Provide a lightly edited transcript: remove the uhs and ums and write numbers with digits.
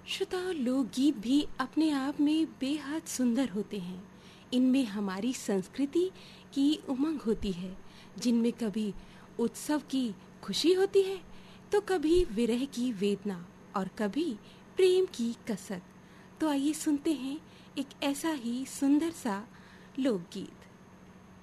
श्रोताओ, लोकगीत भी अपने आप में बेहद सुंदर होते हैं। इनमें हमारी संस्कृति की उमंग होती है, जिनमें कभी उत्सव की खुशी होती है तो कभी विरह की वेदना और कभी प्रेम की कसक। तो आइए सुनते हैं एक ऐसा ही सुंदर सा लोकगीत।